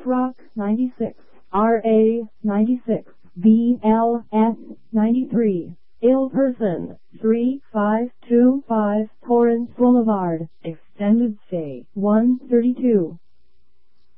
Rock 96, RA 96, BLS 93. Ill Person, 3525 Torrance Boulevard, Extended Stay, 132.